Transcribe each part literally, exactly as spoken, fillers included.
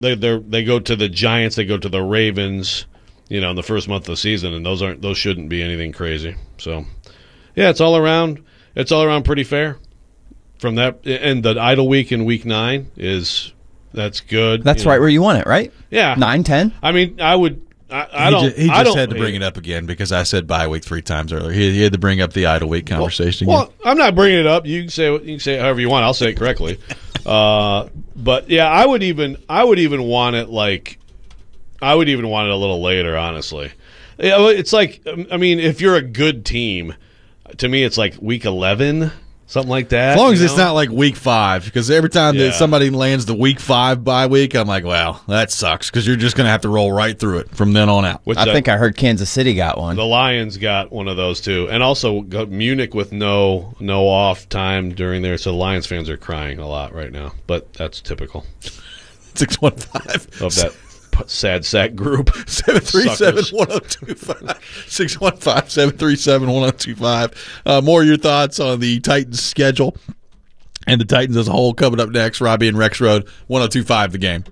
they they they go to the Giants, they go to the Ravens, you know, in the first month of the season, and those aren't those shouldn't be anything crazy. So, yeah, it's all around it's all around pretty fair. From that, and the idle week in week nine is that's good. That's right know. Where you want it, right? Yeah, nine, ten. I mean, I would. I, I he don't. Just, he I just don't, had to bring it up again because I said bye week three times earlier. He, he had to bring up the idle week conversation. Well, again. well, I'm not bringing it up. You can say you can say it however you want. I'll say it correctly. uh, but yeah, I would even I would even want it like I would even want it a little later. Honestly, it's like I mean, if you're a good team, to me, it's like week eleven. Something like that. As long as you know? it's not like week five, because every time yeah. that somebody lands the week five bye week, I'm like, well, that sucks, because you're just going to have to roll right through it from then on out. Which I the, think I heard Kansas City got one. The Lions got one of those too, and also got Munich with no no off time during there. So the Lions fans are crying a lot right now, but that's typical. Six one five of that. Sad sack group. seven three seven, one oh two five. six one five, seven three seven, one oh two five. Uh, more of your thoughts on the Titans schedule and the Titans as a whole coming up next. Robbie and Rex Road, one oh two five The Game.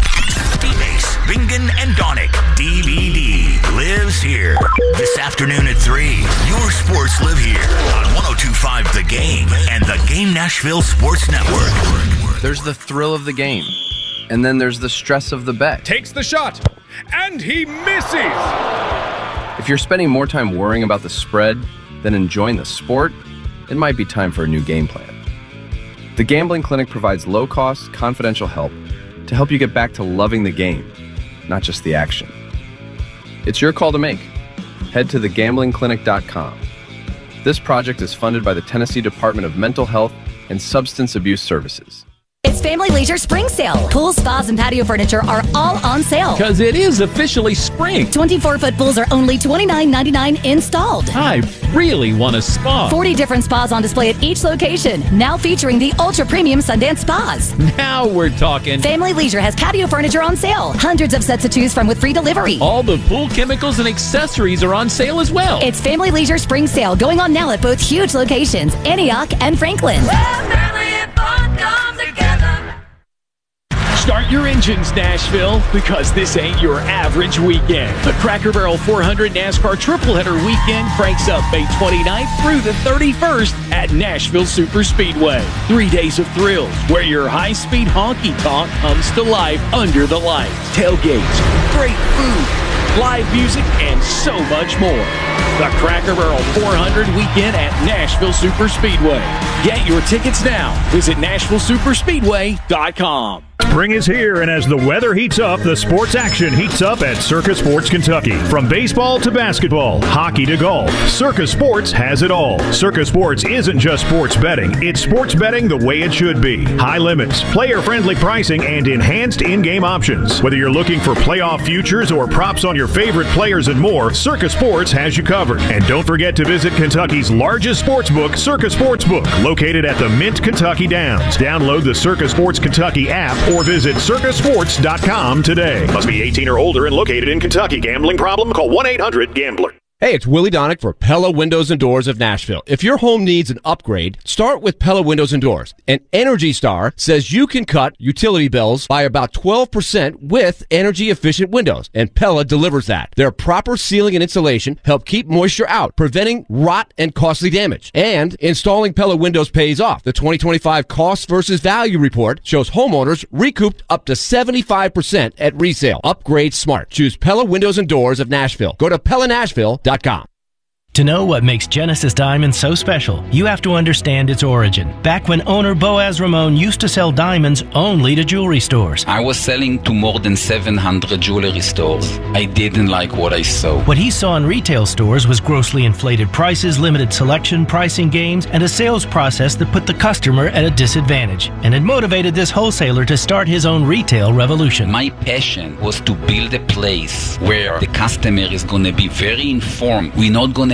D-Base, Bingen, and Donick. D V D lives here. This afternoon at three, your sports live here on one oh two five The Game and the Game Nashville Sports Network. There's the thrill of the game. And then there's the stress of the bet. Takes the shot, and he misses! If you're spending more time worrying about the spread than enjoying the sport, it might be time for a new game plan. The Gambling Clinic provides low-cost, confidential help to help you get back to loving the game, not just the action. It's your call to make. Head to the gambling clinic dot com. This project is funded by the Tennessee Department of Mental Health and Substance Abuse Services. It's Family Leisure Spring Sale. Pools, spas, and patio furniture are all on sale. Because it is officially spring. twenty-four foot pools are only twenty-nine ninety-nine installed. I really want a spa. forty different spas on display at each location. Now featuring the ultra-premium Sundance Spas. Now we're talking. Family Leisure has patio furniture on sale. Hundreds of sets to choose from with free delivery. All the pool chemicals and accessories are on sale as well. It's Family Leisure Spring Sale going on now at both huge locations, Antioch and Franklin. Start your engines, Nashville, because this ain't your average weekend. The Cracker Barrel four hundred NASCAR Triple Header Weekend cranks up May twenty-ninth through the thirty-first at Nashville Super Speedway. Three days of thrills where your high-speed honky-tonk comes to life under the lights. Tailgates, great food, live music, and so much more. The Cracker Barrel four hundred Weekend at Nashville Super Speedway. Get your tickets now. Visit Nashville Super Speedway dot com. Spring is here, and as the weather heats up, the sports action heats up at Circa Sports Kentucky. From baseball to basketball, hockey to golf, Circa Sports has it all. Circa Sports isn't just sports betting. It's sports betting the way it should be. High limits, player-friendly pricing, and enhanced in-game options. Whether you're looking for playoff futures or props on your favorite players and more, Circa Sports has you covered. And don't forget to visit Kentucky's largest sports book, Circa Sportsbook, located at the Mint Kentucky Downs. Download the Circa Sports Kentucky app or visit circa sports dot com today. Must be eighteen or older and located in Kentucky. Gambling problem? Call one eight hundred gambler. Hey, it's Willie Donick for Pella Windows and Doors of Nashville. If your home needs an upgrade, start with Pella Windows and Doors. And Energy Star says you can cut utility bills by about twelve percent with energy-efficient windows, and Pella delivers that. Their proper sealing and insulation help keep moisture out, preventing rot and costly damage. And installing Pella windows pays off. The twenty twenty-five Cost versus Value Report shows homeowners recouped up to seventy-five percent at resale. Upgrade smart. Choose Pella Windows and Doors of Nashville. Go to Pella Nashville dot com. To know what makes Genesis Diamonds so special, you have to understand its origin. Back when owner Boaz Ramon used to sell diamonds only to jewelry stores. I was selling to more than seven hundred jewelry stores. I didn't like what I saw. What he saw in retail stores was grossly inflated prices, limited selection, pricing games, and a sales process that put the customer at a disadvantage. And it motivated this wholesaler to start his own retail revolution. My passion was to build a place where the customer is going to be very informed. We're not going to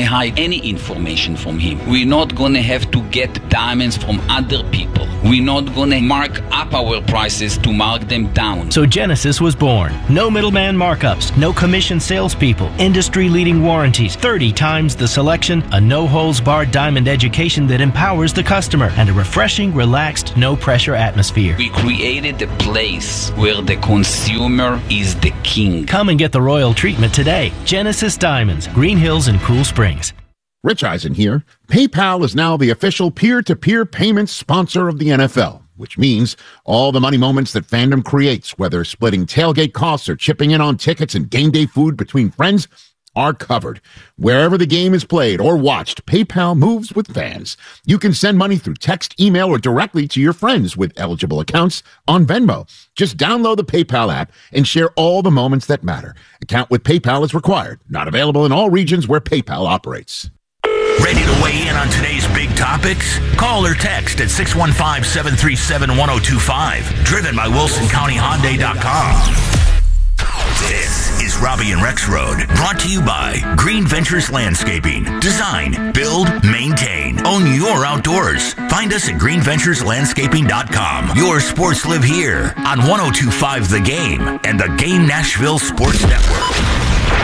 hide any information from him. We're not going to have to get diamonds from other people. We're not going to mark up our prices to mark them down. So Genesis was born. No middleman markups, no commission salespeople, industry-leading warranties, thirty times the selection, a no-holds-barred diamond education that empowers the customer, and a refreshing, relaxed, no-pressure atmosphere. We created a place where the consumer is the king. Come and get the royal treatment today. Genesis Diamonds, Green Hills and Cool Springs. Rich Eisen here. PayPal is now the official peer-to-peer payments sponsor of the N F L, which means all the money moments that fandom creates, whether splitting tailgate costs or chipping in on tickets and game day food between friends, are covered. Wherever the game is played or watched, PayPal moves with fans. You can send money through text, email, or directly to your friends with eligible accounts on Venmo. Just download the PayPal app and share all the moments that matter. Account with PayPal is required. Not available in all regions where PayPal operates. Ready to weigh in on today's big topics? Call or text at six one five, seven three seven, one oh two five. Driven by Wilson County Hyundai dot com. This is Robbie and Rex Road, brought to you by Green Ventures Landscaping. Design, build, maintain, own your outdoors. Find us at green ventures landscaping dot com. Your sports live here on one oh two point five The Game and the Game Nashville Sports Network.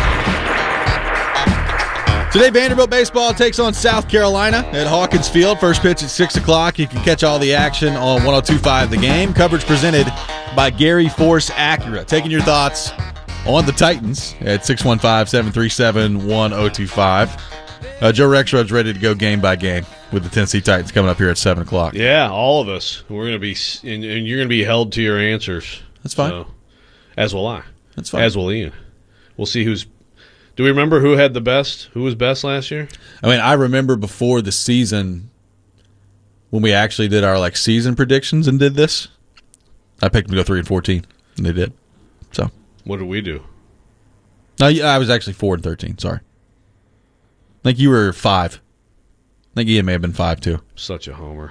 Today, Vanderbilt baseball takes on South Carolina at Hawkins Field. First pitch at six o'clock. You can catch all the action on one oh two point five The Game. Coverage presented by Gary Force Acura. Taking your thoughts on the Titans at six one five, seven three seven, one oh two five. Uh, Joe Rexrod's ready to go game by game with the Tennessee Titans coming up here at seven o'clock. Yeah, all of us. We're going to be, and, and you're going to be held to your answers. That's fine. So, as will I. That's fine. As will Ian. We'll see who's. Do we remember who had the best? Who was best last year? I mean, I remember before the season when we actually did our like season predictions and did this. I picked them to go three and fourteen, and they did. So what did we do? No, I was actually four and thirteen. Sorry. I think you were five. I think Ian may have been five too. Such a homer.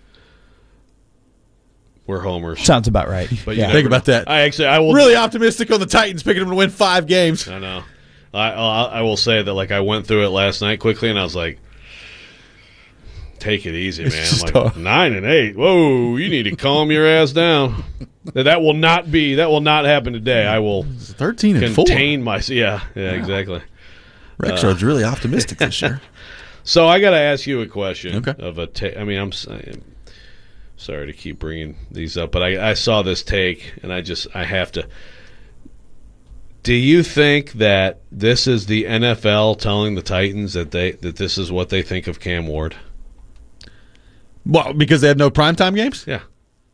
We're homers. Sounds about right. But yeah. you Think never, about that. I actually, I will really optimistic on the Titans picking them to win five games. I know. I, I I will say that like I went through it last night quickly, and I was like, "Take it easy, man." I'm like, tough. Nine and eight. Whoa, you need to calm your ass down. That will not be. That will not happen today. I will thirteen and contain four. my. Yeah, yeah, exactly. Rexrod's uh, really optimistic this year. So I got to ask you a question. Okay. Of a ta- I mean, I'm, I'm sorry to keep bringing these up, but I, I saw this take, and I just I have to. Do you think that this is the N F L telling the Titans that they that this is what they think of Cam Ward? Well, because they had no primetime games? Yeah.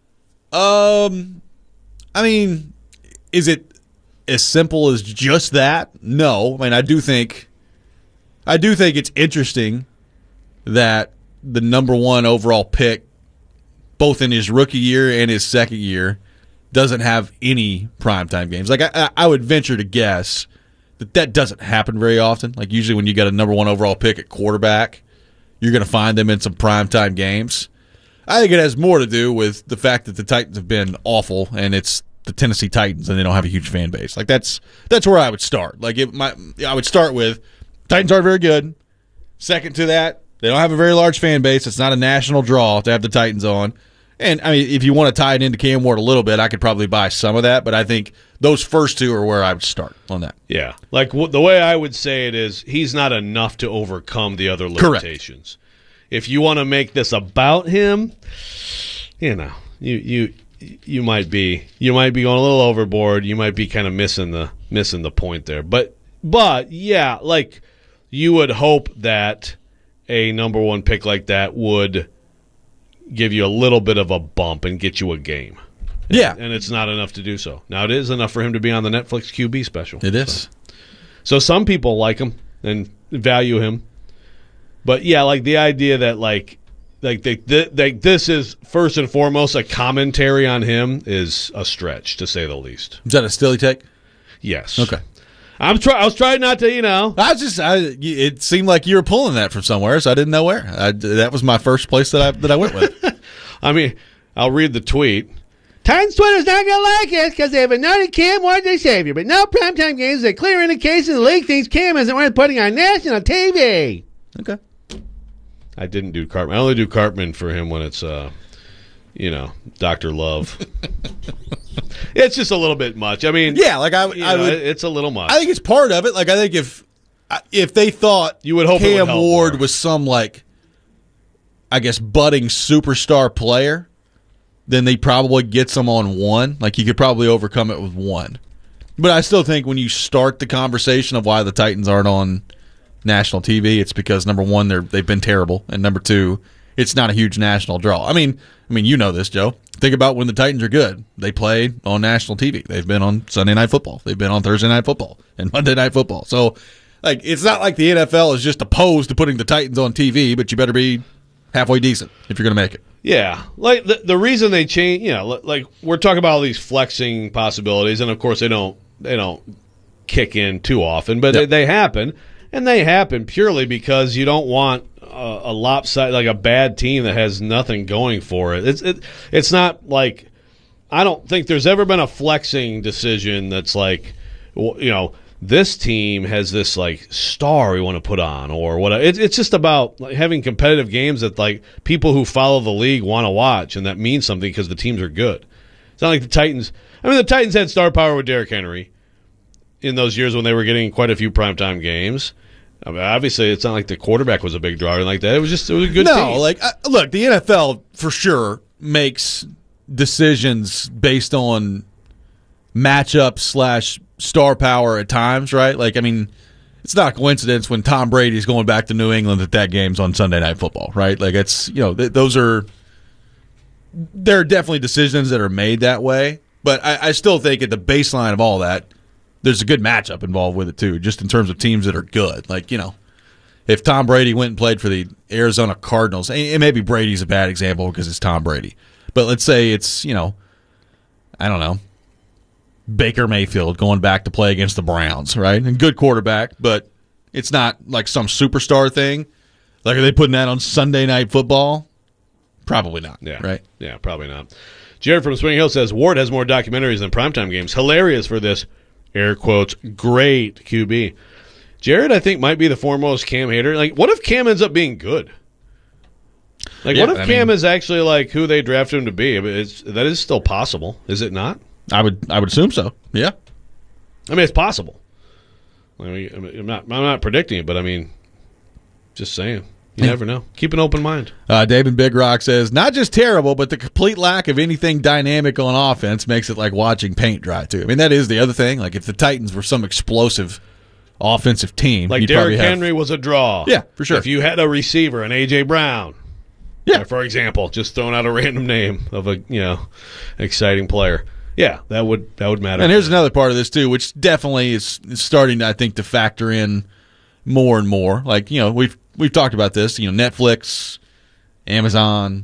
Um, I mean, is it as simple as just that? No. I mean, I do think, I do think it's interesting that the number one overall pick, both in his rookie year and his second year, doesn't have any primetime games. Like, I, I would venture to guess that that doesn't happen very often. Like, usually when you got a number one overall pick at quarterback, you're going to find them in some primetime games. I think it has more to do with the fact that the Titans have been awful, and it's the Tennessee Titans, and they don't have a huge fan base. Like, that's that's where I would start. Like, it might, I would start with Titans aren't very good. Second to that, they don't have a very large fan base. It's not a national draw to have the Titans on. And, I mean, if you want to tie it into Cam Ward a little bit, I could probably buy some of that, but I think those first two are where I would start on that. Yeah. Like, w- the way I would say it is he's not enough to overcome the other limitations. Correct. If you want to make this about him, you know, you you you might be you might be going a little overboard. You might be kind of missing the missing the point there. But but yeah, like you would hope that a number one pick like that would give you a little bit of a bump and get you a game. Yeah. And, and it's not enough to do so. Now, it is enough for him to be on the Netflix Q B special. It is. So, so some people like him and value him. But, yeah, like the idea that, like, like they, th- they, this is, first and foremost, a commentary on him is a stretch, to say the least. Is that a Stilly take? Yes. Okay. I'm try- I was trying not to, you know. I was just, I, it seemed like you were pulling that from somewhere, so I didn't know where. I, that was my first place that I that I went with. I mean, I'll read the tweet. Titans Twitter's not going to like it because they have anointed Cam Ward their savior, but no primetime games is a clear indication the league thinks Cam isn't worth putting on national T V. Okay. I didn't do Cartman. I only do Cartman for him when it's, uh, you know, Doctor Love. It's just a little bit much. I mean, yeah, like I, you I know, would. it's a little much. I think it's part of it. Like I think if if they thought you would hope Cam it would help Ward more. was some like, I guess, budding superstar player, then they probably get some on one. Like you could probably overcome it with one. But I still think when you start the conversation of why the Titans aren't on national T V, it's because number one, they're they've been terrible, and number two, it's not a huge national draw. I mean, I mean, you know this, Joe. Think about when the Titans are good. They play on national T V. They've been on Sunday Night Football. They've been on Thursday Night Football and Monday Night Football. So, like, it's not like the N F L is just opposed to putting the Titans on T V, but you better be halfway decent if you're going to make it. Yeah, like the the reason they change, you know, like we're talking about all these flexing possibilities, and of course they don't they don't kick in too often, but Yep. they, they happen, and they happen purely because you don't want a, a lopsided, like a bad team that has nothing going for it. It's it, it's not like I don't think there's ever been a flexing decision that's like, you know, this team has this like star we want to put on or whatever. It's it's just about like, having competitive games that like people who follow the league want to watch, and that means something because the teams are good. It's not like the Titans. I mean, the Titans had star power with Derrick Henry in those years when they were getting quite a few primetime games. I mean, obviously, it's not like the quarterback was a big draw or like that. It was just it was a good no, team. No, like uh, look, the N F L for sure makes decisions based on matchup slash star power at times, right? Like, I mean, it's not a coincidence when Tom Brady's going back to New England that that game's on Sunday Night Football, right? Like, it's, you know, th- those are, there are definitely decisions that are made that way, but I, I still think at the baseline of all that, there's a good matchup involved with it too, just in terms of teams that are good. Like, you know, if Tom Brady went and played for the Arizona Cardinals, and maybe Brady's a bad example because it's Tom Brady, but let's say it's, you know, I don't know, Baker Mayfield going back to play against the Browns, right? And good quarterback, but it's not like some superstar thing. Like, are they putting that on Sunday Night Football? Probably not, Yeah. right? Yeah, probably not. Jared from Spring Hill says, Ward has more documentaries than primetime games. Hilarious for this, air quotes, great Q B. Jared, I think, might be the foremost Cam hater. Like, what if Cam ends up being good? Like, Yeah, what if I Cam mean- is actually, like, who they drafted him to be? I mean, it's, that is still possible, is it not? I would I would assume so, yeah. I mean, it's possible. I mean, I'm not, I'm not predicting it, but, I mean, just saying. You never know. Keep an open mind. Uh, David Big Rock says, not just terrible, but the complete lack of anything dynamic on offense makes it like watching paint dry, too. I mean, that is the other thing. Like, if the Titans were some explosive offensive team, Like you'd probably Derrick have, Henry was a draw. Yeah, for sure. If you had a receiver, an A J. Brown, yeah, uh, for example, just throwing out a random name of a you know exciting player, yeah, that would that would matter. And here's another part of this, too, which definitely is, is starting, I think, to factor in more and more. Like, you know, we've we've talked about this, you know, Netflix, Amazon,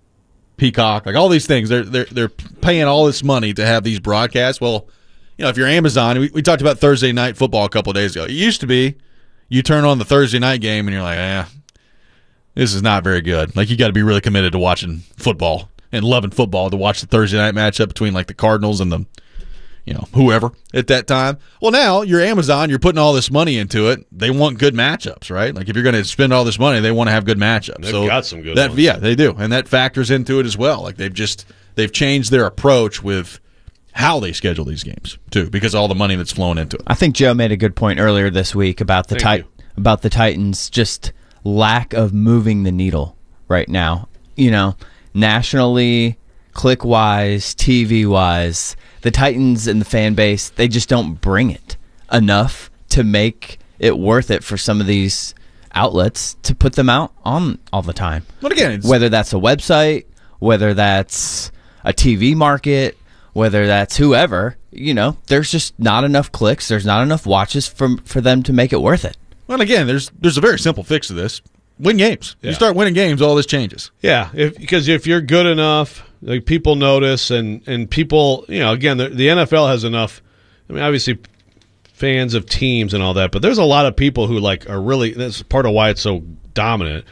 Peacock, like all these things, they're they're they're paying all this money to have these broadcasts. Well, you know, if you're Amazon, we, we talked about Thursday Night Football a couple of days ago. It used to be you turn on the Thursday night game and you're like, eh, this is not very good. Like, you got to be really committed to watching football and loving football to watch the Thursday night matchup between like the Cardinals and the, you know, whoever at that time. Well, now you're Amazon, you're putting all this money into it. They want good matchups, right? Like, if you're going to spend all this money, they want to have good matchups. They've so got some good that, ones. Yeah, they do, and that factors into it as well. Like, they've just they've changed their approach with how they schedule these games too, because of all the money that's flowing into it. I think Joe made a good point earlier this week about the Thank tit- about the Titans' just lack of moving the needle right now. You know, nationally, click wise, T V wise, the Titans and the fan base, they just don't bring it enough to make it worth it for some of these outlets to put them out on all the time. But again, it's, Whether that's a website, whether that's a T V market, whether that's whoever, you know, there's just not enough clicks, there's not enough watches for for them to make it worth it. well, again, there's there's a very simple fix to this: win games. Yeah. You start winning games, all this changes. Yeah, if, because if you're good enough, like people notice, and, and people, you know, again, the, the N F L has enough. I mean, obviously, fans of teams and all that, but there's a lot of people who like are really. That's part of why it's so dominant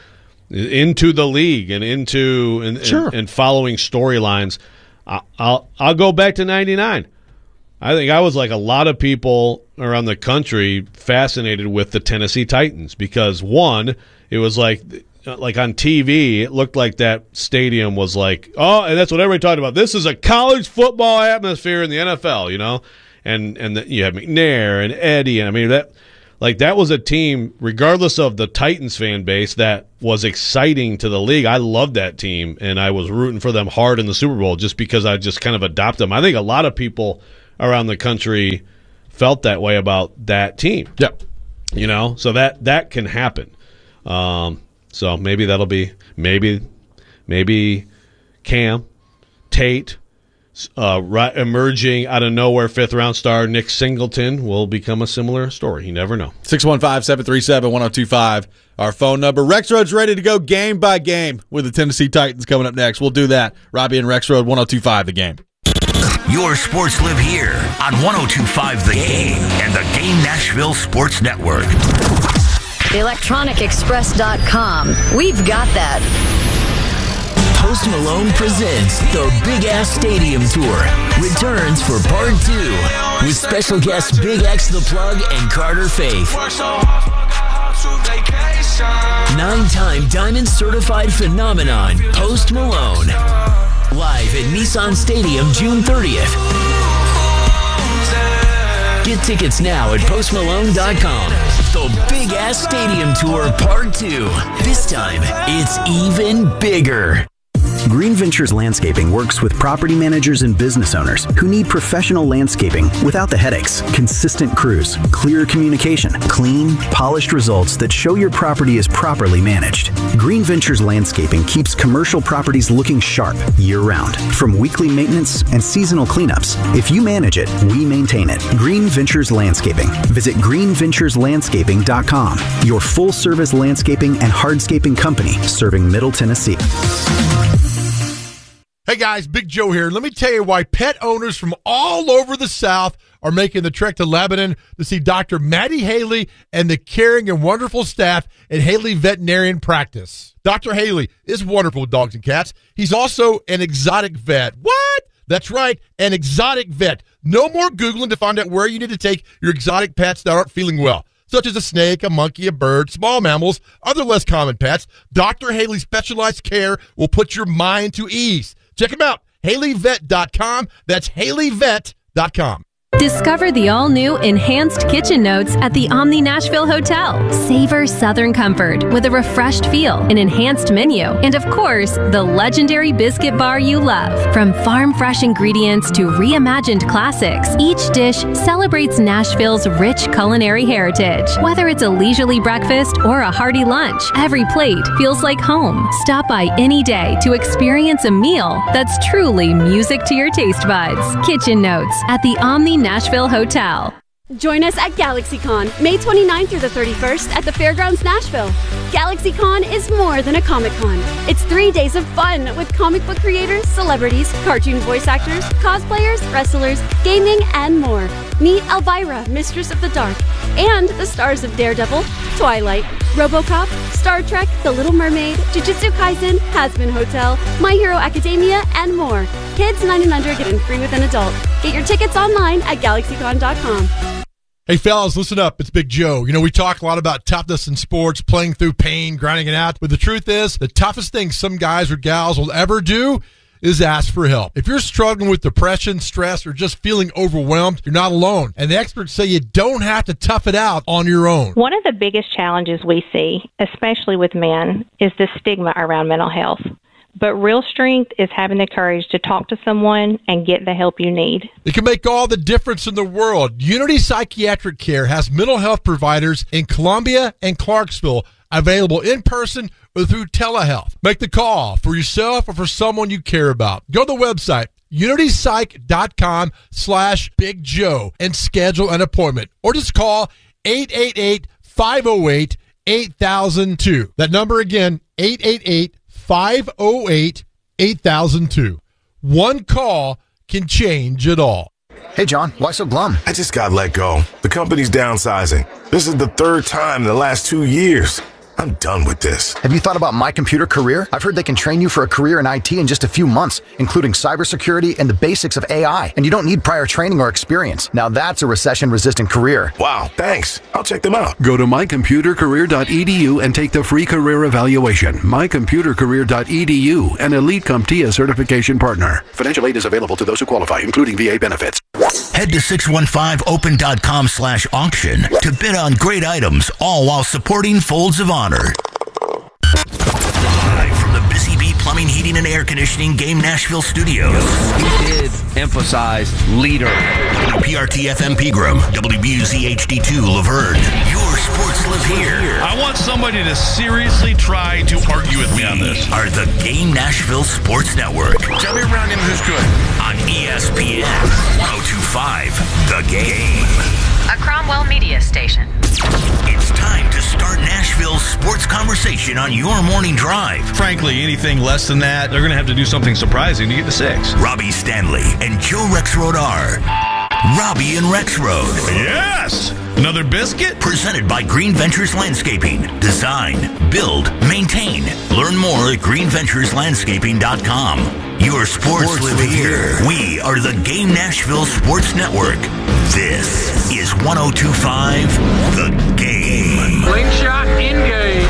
into the league and into and, Sure. and, and following storylines. I- I'll I'll go back to ninety-nine. I think I was like a lot of people around the country fascinated with the Tennessee Titans because, one, it was like like on T V, it looked like that stadium was like, oh, and that's what everybody talked about. This is a college football atmosphere in the N F L, you know? And and the, you had McNair and Eddie, and I mean, that like that was a team, regardless of the Titans fan base, that was exciting to the league. I loved that team, and I was rooting for them hard in the Super Bowl just because I just kind of adopted them. I think a lot of people around the country felt that way about that team. Yep. You know, so that that can happen. Um, so maybe that'll be maybe maybe Cam, Tate, uh, right, emerging out of nowhere fifth round star Nick Singleton will become a similar story. You never know. six one five, seven three seven, one oh two five, our phone number. Rexroad's ready to go game by game with the Tennessee Titans coming up next. We'll do that. Robbie and Rexroad, one oh two five The Game. Your sports live here on one oh two point five The Game and the Game Nashville Sports Network. electronic express dot com. We've got that. Post Malone presents the Big Ass Stadium Tour. Returns for part two with special guests Big X The Plug and Carter Faith. Nine-time Diamond Certified Phenomenon, Post Malone. Live at Nissan Stadium June thirtieth. Get tickets now at post malone dot com. The Big Ass Stadium Tour Part two. This time, it's even bigger. Green Ventures Landscaping works with property managers and business owners who need professional landscaping without the headaches, consistent crews, clear communication, clean, polished results that show your property is properly managed. Green Ventures Landscaping keeps commercial properties looking sharp year-round, from weekly maintenance and seasonal cleanups. If you manage it, we maintain it. Green Ventures Landscaping. Visit green ventures landscaping dot com, your full-service landscaping and hardscaping company serving Middle Tennessee. Hey guys, Big Joe here. Let me tell you why pet owners from all over the South are making the trek to Lebanon to see Doctor Maddie Haley and the caring and wonderful staff at Haley Veterinarian Practice. Doctor Haley is wonderful with dogs and cats. He's also an exotic vet. What? That's right, an exotic vet. No more Googling to find out where you need to take your exotic pets that aren't feeling well, such as a snake, a monkey, a bird, small mammals, other less common pets. Doctor Haley's specialized care will put your mind to ease. Check him out, haley vet dot com. That's haley vet dot com. Discover the all-new Enhanced Kitchen Notes at the Omni Nashville Hotel. Savor Southern comfort with a refreshed feel, an enhanced menu, and of course, the legendary biscuit bar you love. From farm-fresh ingredients to reimagined classics, each dish celebrates Nashville's rich culinary heritage. Whether it's a leisurely breakfast or a hearty lunch, every plate feels like home. Stop by any day to experience a meal that's truly music to your taste buds. Kitchen Notes at the Omni Nashville Hotel. Join us at GalaxyCon, May twenty-ninth through the thirty-first at the Fairgrounds Nashville. GalaxyCon is more than a Comic-Con. It's three days of fun with comic book creators, celebrities, cartoon voice actors, cosplayers, wrestlers, gaming, and more. Meet Elvira, Mistress of the Dark, and the stars of Daredevil, Twilight, RoboCop, Star Trek, The Little Mermaid, Jujutsu Kaisen, Hazbin Hotel, My Hero Academia, and more. Kids nine and under get in free with an adult. Get your tickets online at galaxy con dot com. Hey, fellas, listen up. It's Big Joe. You know, we talk a lot about toughness in sports, playing through pain, grinding it out. But the truth is, the toughest thing some guys or gals will ever do is ask for help. If you're struggling with depression, stress, or just feeling overwhelmed, you're not alone. And the experts say you don't have to tough it out on your own. One of the biggest challenges we see, especially with men, is the stigma around mental health. But real strength is having the courage to talk to someone and get the help you need. It can make all the difference in the world. Unity Psychiatric Care has mental health providers in Columbia and Clarksville available in person or through telehealth. Make the call for yourself or for someone you care about. Go to the website, unity psych dot com slash Big Joe, and schedule an appointment. Or just call eight eight eight, five oh eight, eight thousand two. That number again, eight eight eight, five oh eight, eight thousand two. One call can change it all. Hey, John, why so glum? I just got let go. The company's downsizing. This is the third time in the last two years. I'm done with this. Have you thought about My Computer Career? I've heard they can train you for a career in I T in just a few months, including cybersecurity and the basics of A I. And you don't need prior training or experience. Now that's a recession-resistant career. Wow, thanks. I'll check them out. Go to my computer career dot e d u and take the free career evaluation. my computer career dot e d u, an Elite CompTIA certification partner. Financial aid is available to those who qualify, including V A benefits. Head to six one five open dot com slash auction to bid on great items, all while supporting Folds of Honor. Live from the Busy Bee Plumbing, Heating, and Air Conditioning Game Nashville Studios. He did emphasize leader. W P R T F M Pegram, W B U Z H D two Laverne. Your sports live here. I want somebody to seriously try to argue with me on this. Are the Game Nashville Sports Network. Tell me around him who's good. On E S P N one oh two point five, The Game. A Cromwell Media Station. It's time to start Nashville's sports conversation on your morning drive. Frankly, anything less than that, they're going to have to do something surprising to get to six. Robbie Stanley and Joe Rexroad are Robbie and Rexroad. Yes! Another biscuit? Presented by Green Ventures Landscaping. Design, build, maintain. Learn more at green ventures landscaping dot com. Your sports, sports live, live here. here. We are the Game Nashville Sports Network. This is one oh two point five The Game. Slingshot in game.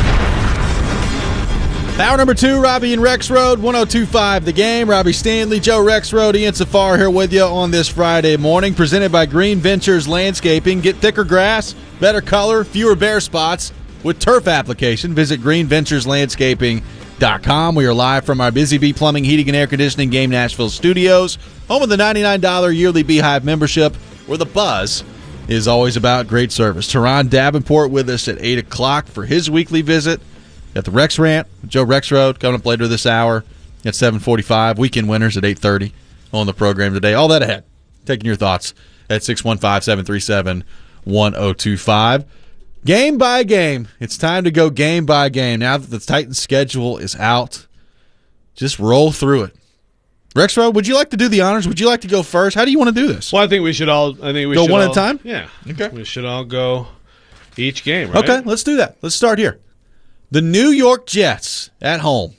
Hour number two, Robbie and Rexroad, one oh two point five The Game. Robbie Stanley, Joe Rexroad, Ian Safar here with you on this Friday morning. Presented by Green Ventures Landscaping. Get thicker grass, better color, fewer bare spots with turf application. Visit green ventures landscaping dot com. We are live from our Busy Bee Plumbing, Heating, and Air Conditioning Game Nashville studios. Home of the ninety-nine dollars yearly Beehive membership, where the buzz is always about great service. Teron Davenport with us at eight o'clock for his weekly visit. Got the Rex Rant with Joe Rexroad coming up later this hour at seven forty-five. Weekend winners at eight thirty on the program today. All that ahead. Taking your thoughts at six one five, seven three seven, one oh two five. Game by game. It's time to go game by game. Now that the Titans schedule is out, just roll through it. Rexroad, would you like to do the honors? Would you like to go first? How do you want to do this? Well, I think we should all. I think we go should one all, at a time. Yeah. Okay. We should all go each game. Right? Okay. Let's do that. Let's start here. The New York Jets at home.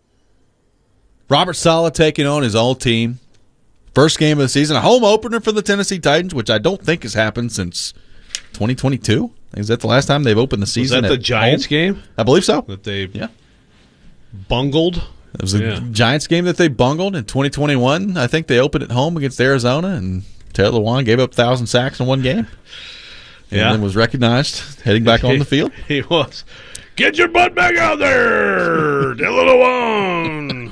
Robert Saleh taking on his old team. First game of the season. A home opener for the Tennessee Titans, which I don't think has happened since twenty twenty-two. Is that the last time they've opened the season? Was that the Giants home? game? I believe so. That they yeah. bungled. It was a yeah. Giants game that they bungled in twenty twenty-one. I think they opened at home against Arizona, and Taylor Lewan gave up one thousand sacks in one game. And yeah. then was recognized heading back on the field. He was. Get your butt back out there, Taylor Lewan.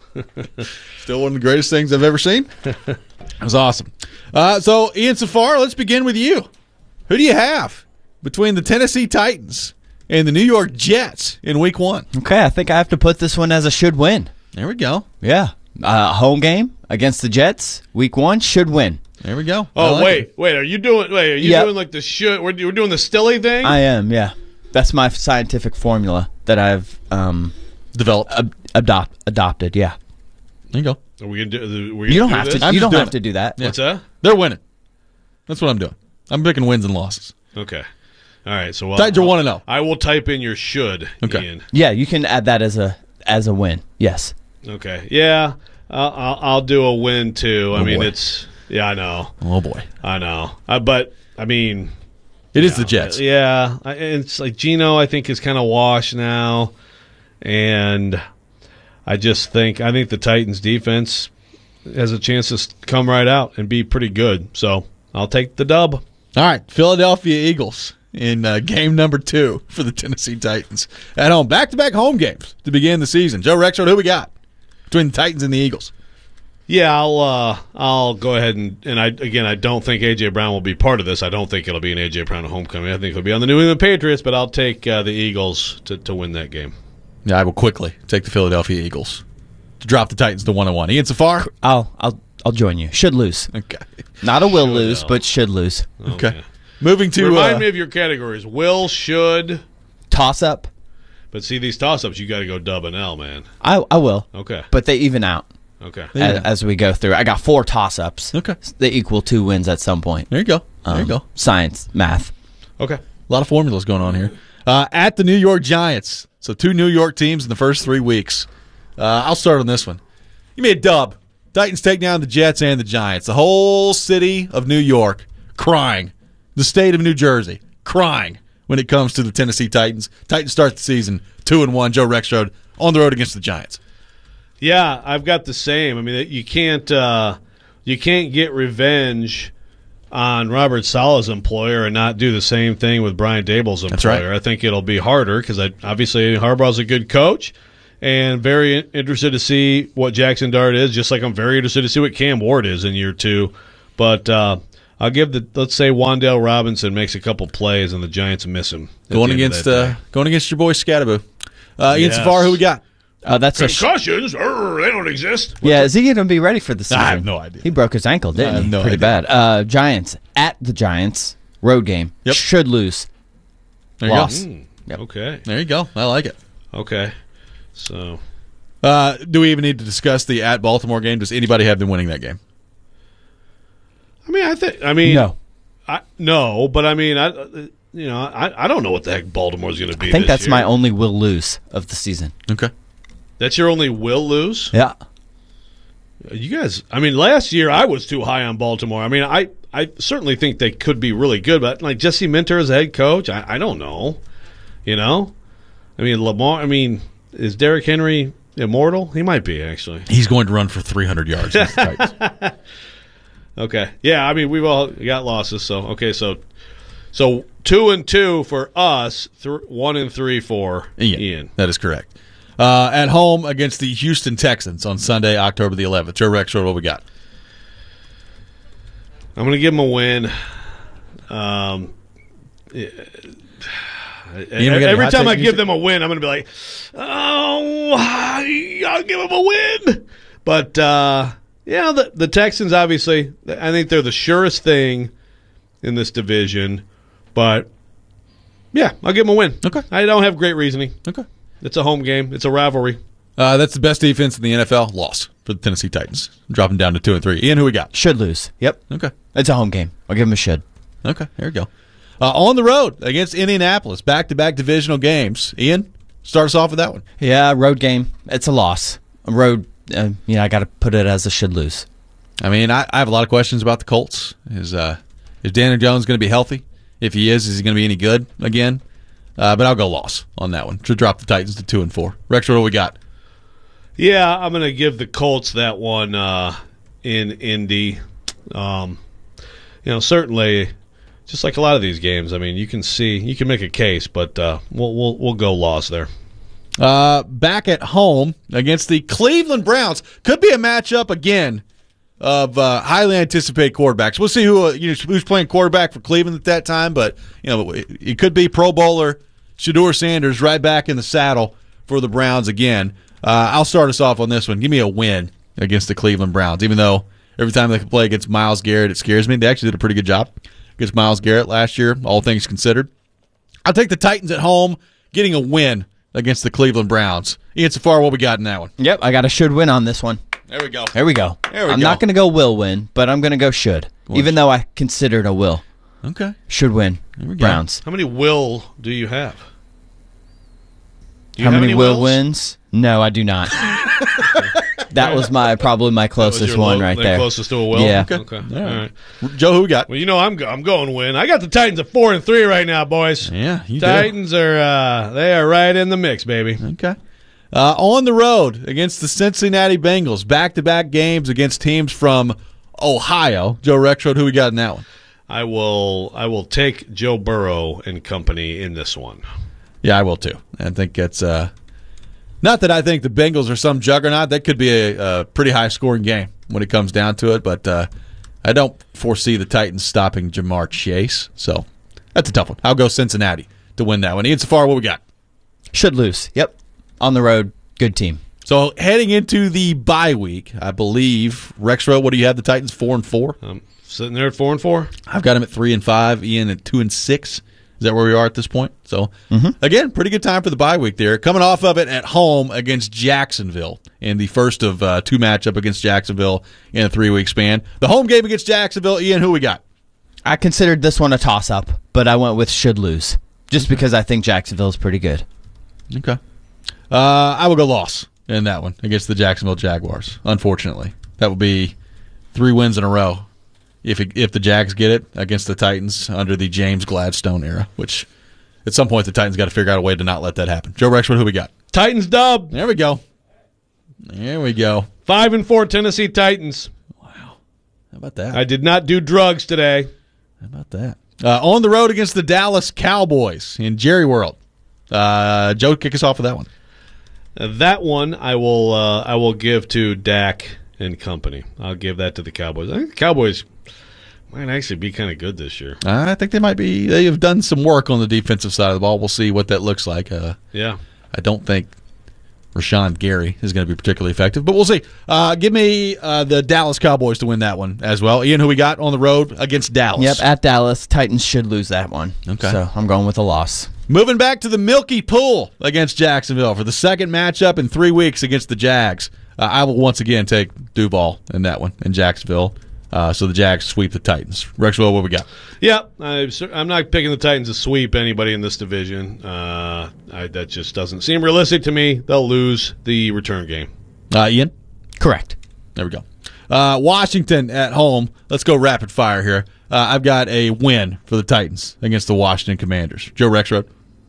Still one of the greatest things I've ever seen. It was awesome. Uh, so, Ian Safar, let's begin with you. Who do you have between the Tennessee Titans and the New York Jets in week one? Okay, I think I have to put this one as a should win. There we go. Yeah. Uh, home game against the Jets, week one, should win. There we go. Oh, like wait. it. Wait, are you doing Wait, are you Yep. doing like the should we're, we're doing the Stilly thing? I am, yeah. That's my scientific formula that I've um, developed, ab- adopt, adopted. Yeah. There you go. Are we gonna do, we You don't do have this? to. You don't have to do that. What's that? They're winning. That's what I'm doing. I'm picking wins and losses. Okay. All right. So well, Titans are one and zero. I will type in your should. Okay. Ian. Yeah, you can add that as a as a win. Yes. Okay. Yeah. I'll, I'll, I'll do a win too. I Oh, mean, boy. it's yeah. I know. Oh boy. I know. Uh, but I mean, it is yeah, the Jets. Yeah. I, it's like Geno. I think is kind of washed now, and I just think I think the Titans defense has a chance to come right out and be pretty good. So I'll take the dub. All right, Philadelphia Eagles in uh, game number two for the Tennessee Titans at home. Back-to-back home games to begin the season. Joe Rexroad, who we got between the Titans and the Eagles? Yeah, I'll uh, I'll go ahead and and I again I don't think A J Brown will be part of this. I don't think it'll be an A J Brown homecoming. I think it'll be on the New England Patriots, but I'll take uh, the Eagles to, to win that game. Yeah, I will quickly take the Philadelphia Eagles to drop the Titans to one and one. Ian Safar, I'll I'll I'll join you. Should lose. Okay. Not a will Should, lose, though. but should lose. Okay. Okay. Moving to Remind uh, me of your categories: will, should, Toss up. but see these toss-ups, you got to go dub and L, man. I I will. Okay. But they even out. Okay. Yeah. As, as we go through. I got four toss ups. Okay. They equal two wins at some point. there you go. There Um, you go. Science, math. Okay. A lot of formulas going on here. Uh, at the New York Giants. So two New York teams in the first three weeks. Uh, I'll start on this one. Give me a dub. Titans take down the Jets and the Giants. The whole city of New York crying. The state of New Jersey crying when it comes to the Tennessee Titans. Titans start the season two and one. Joe Rexrode on the road against the Giants. Yeah, I've got the same. I mean, you can't uh, you can't get revenge on Robert Saleh's employer and not do the same thing with Brian Daboll's employer. That's right. I think it'll be harder because obviously Harbaugh's a good coach, and very interested to see what Jackson Dart is. Just like I'm very interested to see what Cam Ward is in year two. But uh, I'll give the let's say Wan'Dale Robinson makes a couple plays and the Giants miss him Going against uh, going against your boy Scatterbo. Uh, Ian Yes. Safar, who we got? Uh, that's a sh- concussions. Urgh, they don't exist. yeah, is he going to be ready for the season? I have no idea. He broke his ankle, didn't I have he? no Pretty idea. bad. Uh, Giants at the Giants, road game. Yep. Should lose. There you Loss. go. Mm, Yep. Okay. There you go. I like it. Okay. So Uh, do we even need to discuss the at Baltimore game? Does anybody have them winning that game? I mean, I think. I mean, No. I, no, but I mean, I, uh, you know, I, I don't know what the heck Baltimore's going to be. I think this that's year. my only will lose of the season. Okay. That's your only will lose. Yeah. You guys. I mean, last year I was too high on Baltimore. I mean, I, I certainly think they could be really good, but like Jesse Minter as a head coach, I, I don't know. You know, I mean, Lamar. I mean, is Derrick Henry immortal? He might be actually. He's going to run for three hundred yards. against the Titans. Okay. Yeah, I mean, we've all got losses, so okay, so so two and two for us, th- one and three for Ian. Ian. That is correct. Uh, at home against the Houston Texans on Sunday, October the eleventh. Joe Rexrode, what we got? I'm going to give him a win. Um, yeah. Ian, we got any every hot time take I give music? them a win, I'm going to be like, oh, I'll give them a win. But, uh, yeah, the, the Texans, obviously, I think they're the surest thing in this division. But, yeah, I'll give them a win. Okay. I don't have great reasoning. Okay. It's a home game. It's a rivalry. Uh, that's the best defense in the N F L. Loss for the Tennessee Titans. Dropping down to two and three. Ian, who we got? Should lose. Yep. Okay. It's a home game. I'll give him a should. Okay, there you go. Uh, on the road against Indianapolis, back-to-back divisional games. Ian, start us off with that one. Yeah, road game. It's a loss. A road, uh, you know, I got to put it as a should lose. I mean, I, I have a lot of questions about the Colts. Is uh, is Daniel Jones going to be healthy? If he is, is he going to be any good again? Uh, but I'll go loss on that one to drop the Titans to two and four. Rex, what do we got? Yeah, I'm going to give the Colts that one uh, in Indy. Um, you know, certainly, just like a lot of these games, I mean, you can see, you can make a case, but uh, we'll we'll we'll go loss there. Uh, back at home against the Cleveland Browns. Could be a matchup again of uh, highly anticipated quarterbacks. We'll see who uh, you know, who's playing quarterback for Cleveland at that time, but you know it, it could be Pro Bowler Shedeur Sanders right back in the saddle for the Browns again. Uh, I'll start us off on this one. Give me a win against the Cleveland Browns, even though every time they play against Myles Garrett, it scares me. They actually did a pretty good job against Myles Garrett last year, all things considered. I'll take the Titans at home, getting a win against the Cleveland Browns. Ian Safar, what we got in that one? Yep, I got a should win on this one. There we go. There we go. There we I'm go. not going to go will win, but I'm going to go should, Well, even though I considered a will. Okay. Should win. There we go. Browns. How many will do you have? Do you How have many any will wills? wins? No, I do not. That was my probably my That was closest your one low- right the there. Closest to a will. Yeah. Okay. okay. All All right. right. Joe, who we got? Well, you know I'm go- I'm going win. I got the Titans at four and three right now, boys. Yeah, you do. Titans are uh, they are right in the mix, baby. Okay. Uh, on the road against the Cincinnati Bengals, back-to-back games against teams from Ohio. Joe Rexrode, who we got in that one? I will I will take Joe Burrow and company in this one. Yeah, I will too. I think it's uh, not that I think the Bengals are some juggernaut. That could be a, a pretty high-scoring game when it comes down to it, but uh, I don't foresee the Titans stopping Jamar Chase. So that's a tough one. I'll go Cincinnati to win that one. Ian Safar, what we got? Should lose. Yep. On the road, good team. So heading into the bye week, I believe Rexrode, what do you have? The Titans four and four. Um, sitting there at four and four. I've got him at three and five. Ian at two and six. Is that where we are at this point? So Mhm. again, pretty good time for the bye week there. Coming off of it at home against Jacksonville in the first of uh, two matchup against Jacksonville in a three week span. The home game against Jacksonville. Ian, who we got? I considered this one a toss-up, but I went with should lose. just because I think Jacksonville's pretty good. Okay. Uh, I will go loss in that one against the Jacksonville Jaguars, unfortunately. That will be three wins in a row if it, if the Jags get it against the Titans under the James Gladstone era, which at some point the Titans got to figure out a way to not let that happen. Joe Rexford, who we got? Titans dub. There we go. There we go. Five and four Tennessee Titans. Wow. How about that? I did not do drugs today. How about that? Uh, on the road against the Dallas Cowboys in Jerry World. Uh, Joe, kick us off with that one. Uh, that one I will uh, I will give to Dak and company. I'll give that to the Cowboys. I think the Cowboys might actually be kind of good this year. I think they might be. They have done some work on the defensive side of the ball. We'll see what that looks like. Uh, yeah. I don't think Rashawn Gary is going to be particularly effective, but we'll see. Uh, give me uh, the Dallas Cowboys to win that one as well. Ian, who we got on the road against Dallas? Yep, at Dallas. Titans should lose that one. Okay. So I'm going with a loss. Moving back to the Milky Pool against Jacksonville for the second matchup in three weeks against the Jags. Uh, I will once again take Duval in that one in Jacksonville. Uh, so the Jags sweep the Titans. Rexwell, what we got? Yeah, I'm, I'm not picking the Titans to sweep anybody in this division. Uh, I, that just doesn't seem realistic to me. They'll lose the return game. Uh, Ian? Correct. There we go. Uh, Washington at home. Let's go rapid fire here. Uh, I've got a win for the Titans against the Washington Commanders. Joe Rexroad?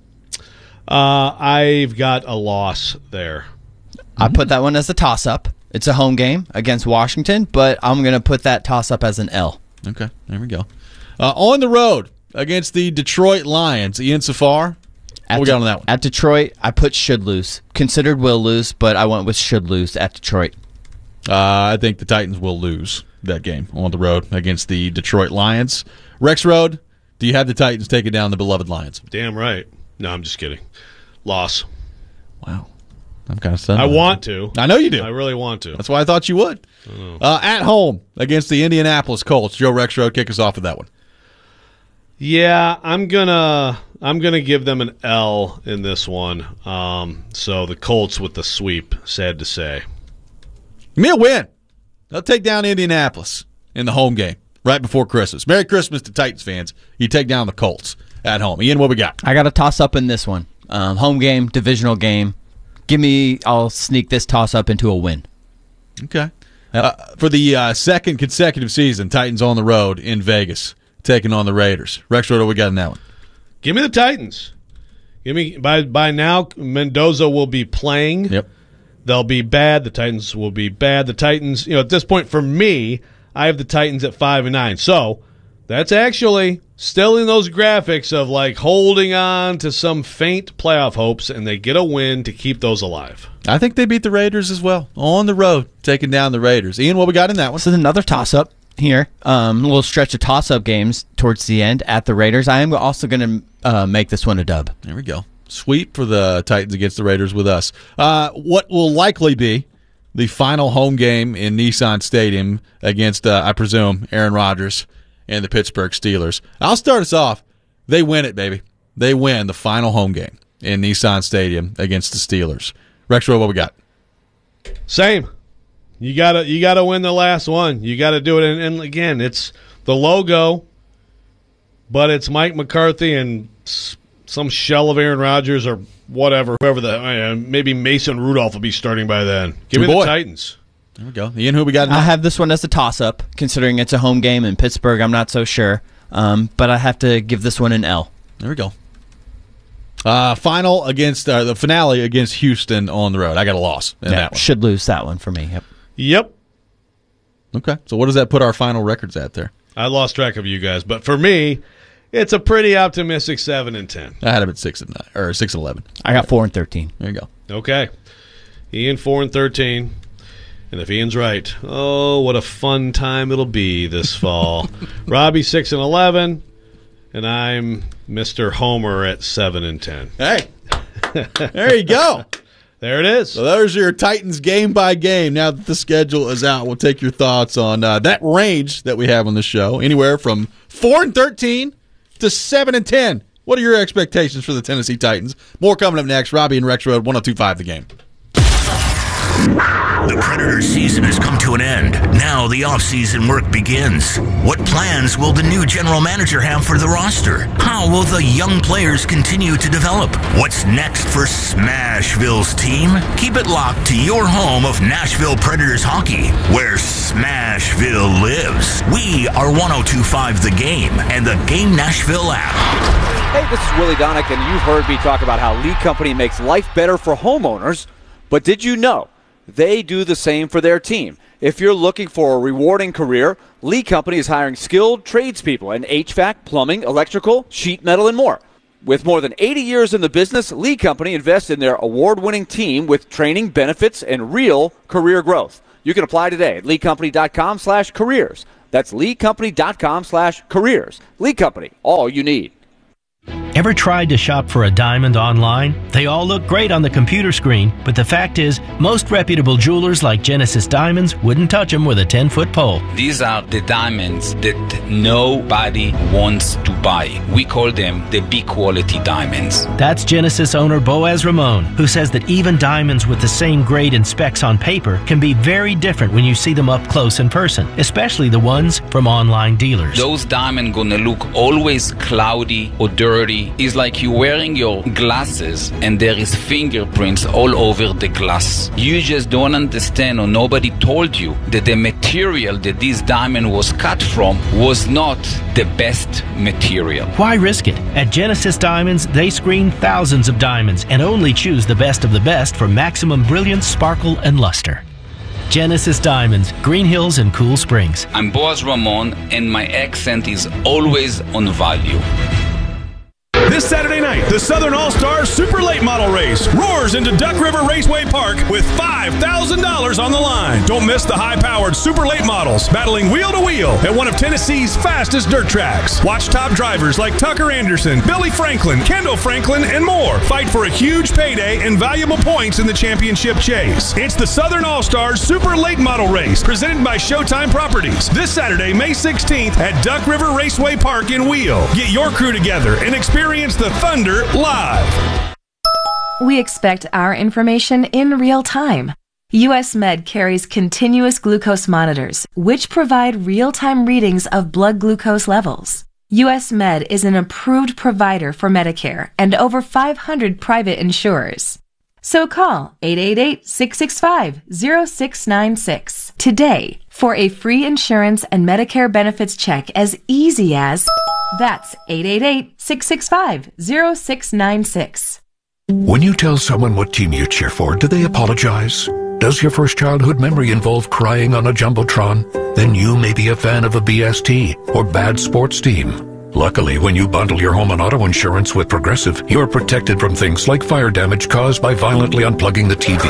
Uh, I've got a loss there. I put that one as a toss-up. It's a home game against Washington, but I'm going to put that toss-up as an L. Okay, there we go. Uh, on the road against the Detroit Lions, Ian Safar. What we got on that one? At Detroit, I put should lose. Considered will lose, but I went with should lose at Detroit. Uh, I think the Titans will lose that game on the road against the Detroit Lions. Rexroad, do you have the Titans taking down the beloved Lions? Damn right. No, I'm just kidding. Loss. Wow. I'm kind of stunned. I want to. I know you do. I really want to. That's why I thought you would. Uh, at home against the Indianapolis Colts. Joe Rexroad, kick us off with that one. Yeah, I'm gonna I'm gonna give them an L in this one. Um, so the Colts with the sweep. Sad to say. Give me a win. They'll take down Indianapolis in the home game right before Christmas. Merry Christmas to Titans fans. You take down the Colts at home. Ian, what we got? I got a toss-up in this one. Um, home game, divisional game. Give me, I'll sneak this toss-up into a win. Okay. Yep. Uh, for the uh, second consecutive season, Titans on the road in Vegas, taking on the Raiders. Rex, what do we got in that one? Give me the Titans. Give me by by now. Mendoza will be playing. Yep. They'll be bad. The Titans will be bad. The Titans, you know, at this point for me, I have the Titans at five and nine. So that's actually still in those graphics of like holding on to some faint playoff hopes, and they get a win to keep those alive. I think they beat the Raiders as well on the road, taking down the Raiders. Ian, what we got in that one? This is another toss-up here. Um, a little stretch of toss-up games towards the end at the Raiders. I am also going to uh, make this one a dub. There we go. Sweep for the Titans against the Raiders with us. Uh, what will likely be the final home game in Nissan Stadium against, uh, I presume, Aaron Rodgers and the Pittsburgh Steelers. I'll start us off. They win it, baby. They win the final home game in Nissan Stadium against the Steelers. Rexroad, what we got? Same. You gotta you gotta win the last one. You gotta do it. And, and again, it's the logo, but it's Mike McCarthy and some shell of Aaron Rodgers or whatever, whoever the uh, maybe Mason Rudolph will be starting by then. Give Your me boy. the Titans. There we go. Ian, who we got? In I have this one as a toss-up, considering it's a home game in Pittsburgh. I'm not so sure, um, but I have to give this one an L. There we go. Uh, final against uh, the finale against Houston on the road. I got a loss in Yeah, that one. should lose that one for me. Yep. Yep. Okay. So what does that put our final records at there? I lost track of you guys, but for me, it's a pretty optimistic seven and ten. I had him at six and nine or six and eleven. I got four and thirteen. There you go. Okay. Ian four and thirteen. And if Ian's right, oh, what a fun time it'll be this fall. Robbie six and eleven, and I'm Mister Homer at seven and ten. Hey, there you go. There it is. So there's your Titans game by game. Now that the schedule is out, we'll take your thoughts on uh, that range that we have on the show, anywhere from four and thirteen to seven and ten. What are your expectations for the Tennessee Titans? More coming up next. Robbie and Rexroad, one oh two point five The Game. The Predators season has come to an end. Now the off-season work begins. What plans will the new general manager have for the roster? How will the young players continue to develop? What's next for Smashville's team? Keep it locked to your home of Nashville Predators hockey, where Smashville lives. We are one oh two point five The Game and the Game Nashville app. Hey, this is Willie Donick, and you've heard me talk about how Lee Company makes life better for homeowners. But did you know they do the same for their team? If you're looking for a rewarding career, Lee Company is hiring skilled tradespeople in H V A C, plumbing, electrical, sheet metal, and more. With more than eighty years in the business, Lee Company invests in their award-winning team with training, benefits, and real career growth. You can apply today at leecompany.com slash careers. That's leecompany.com slash careers. Lee Company, all you need. Ever tried to shop for a diamond online? They all look great on the computer screen, but the fact is, most reputable jewelers like Genesis Diamonds wouldn't touch them with a ten-foot pole. These are the diamonds that nobody wants to buy. We call them the B-quality diamonds. That's Genesis owner Boaz Ramon, who says that even diamonds with the same grade and specs on paper can be very different when you see them up close in person, especially the ones from online dealers. Those diamonds gonna look always cloudy or dirty. It's like you're wearing your glasses and there is fingerprints all over the glass. You just don't understand, or nobody told you that the material that this diamond was cut from was not the best material. Why risk it? At Genesis Diamonds, they screen thousands of diamonds and only choose the best of the best for maximum brilliance, sparkle, and luster. Genesis Diamonds, Green Hills and Cool Springs. I'm Boaz Ramon, and my accent is always on value. This Saturday night, the Southern All-Stars Super Late Model Race roars into Duck River Raceway Park with five thousand dollars on the line. Don't miss the high-powered Super Late Models battling wheel to wheel at one of Tennessee's fastest dirt tracks. Watch top drivers like Tucker Anderson, Billy Franklin, Kendall Franklin, and more fight for a huge payday and valuable points in the championship chase. It's the Southern All-Stars Super Late Model Race presented by Showtime Properties this Saturday, May sixteenth at Duck River Raceway Park in Wheel. Get your crew together and experience the Thunder live. We expect our information in real time. U S Med carries continuous glucose monitors, which provide real-time readings of blood glucose levels. U S Med is an approved provider for Medicare and over five hundred private insurers. So call eight eight eight, six six five, zero six nine six today for a free insurance and Medicare benefits check as easy as... That's eight eight eight, six six five, zero six nine six. When you tell someone what team you cheer for, do they apologize? Does your first childhood memory involve crying on a Jumbotron? Then you may be a fan of a B S T or bad sports team. Luckily, when you bundle your home and auto insurance with Progressive, you're protected from things like fire damage caused by violently unplugging the T V.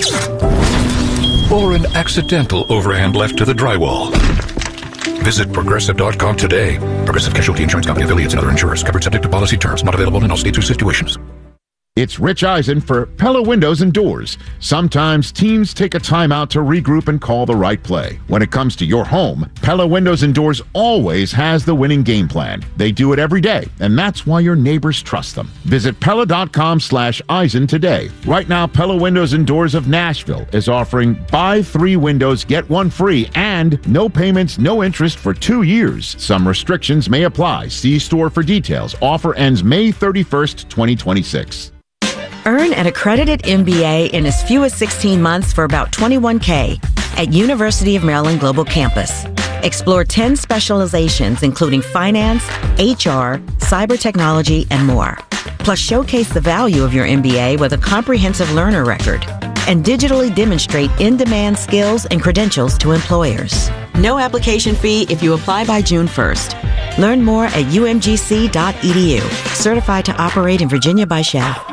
Or an accidental overhand left to the drywall. Visit Progressive dot com today. Progressive Casualty Insurance Company affiliates and other insurers. Covered subject to policy terms. Not available in all states or situations. It's Rich Eisen for Pella Windows and Doors. Sometimes teams take a timeout to regroup and call the right play. When it comes to your home, Pella Windows and Doors always has the winning game plan. They do it every day, and that's why your neighbors trust them. Visit Pella dot com slash Eisen today. Right now, Pella Windows and Doors of Nashville is offering buy three windows, get one free, and no payments, no interest for two years. Some restrictions may apply. See store for details. Offer ends May thirty-first, twenty twenty-six. Earn an accredited M B A in as few as sixteen months for about twenty-one thousand dollars at University of Maryland Global Campus. Explore ten specializations including finance, H R, cyber technology, and more. Plus showcase the value of your M B A with a comprehensive learner record and digitally demonstrate in-demand skills and credentials to employers. No application fee if you apply by June first. Learn more at U M G C dot E D U. Certified to operate in Virginia by S H A F.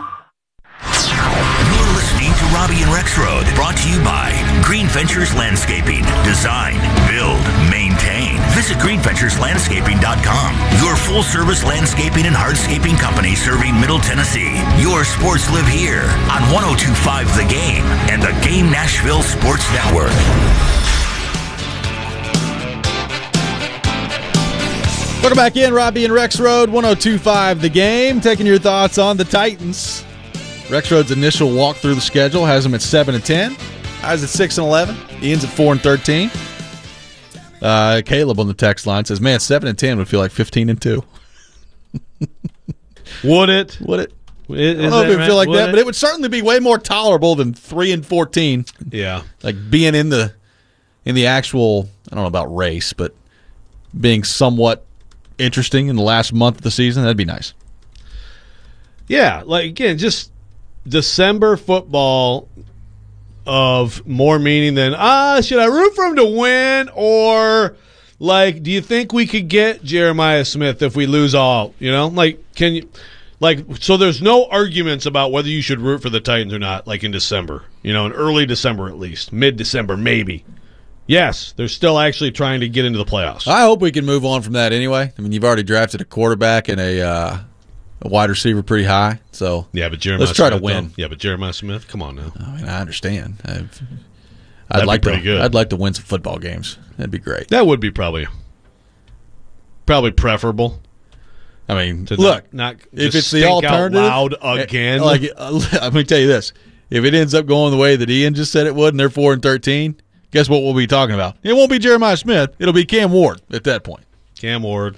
Robbie and Rexroad, brought to you by Green Ventures Landscaping. Design, build, maintain. Visit green ventures landscaping dot com. Your full-service landscaping and hardscaping company serving Middle Tennessee. Your sports live here on one oh two point five The Game and the Game Nashville Sports Network. Welcome back in, Robbie and Rexroad, one oh two point five The Game, taking your thoughts on the Titans. Rexroad's initial walk through the schedule has them at seven and ten. I was at six and eleven. Ian's at four and thirteen. Uh, Caleb on the text line says, "Man, seven and ten would feel like fifteen and two." Would it? Would it? Is I don't know if it would right? feel like Would that, it? but it would certainly be way more tolerable than three and fourteen. Yeah, like being in the in the actual. I don't know about race, but being somewhat interesting in the last month of the season, that'd be nice. Yeah, like again, just December football of more meaning than ah, should I root for him to win or like, do you think we could get Jeremiah Smith if we lose all? You know, like can you like so? There's no arguments about whether you should root for the Titans or not. Like in December, you know, in early December at least, mid December maybe. Yes, they're still actually trying to get into the playoffs. I hope we can move on from that anyway. I mean, you've already drafted a quarterback and a. Uh, A wide receiver pretty high, so yeah. But Jeremiah let's try Smith, to win. Though. Yeah, but Jeremiah Smith, come on now. I mean, I understand. I've, I'd That'd like be pretty to. good. I'd like to win some football games. That'd be great. That would be probably, probably preferable. I mean, to look, not, not if just it's the stink out alternative, loud again. Like, uh, let me tell you this: if it ends up going the way that Ian just said it would, and they're four and thirteen, guess what we'll be talking about? It won't be Jeremiah Smith. It'll be Cam Ward at that point. Cam Ward.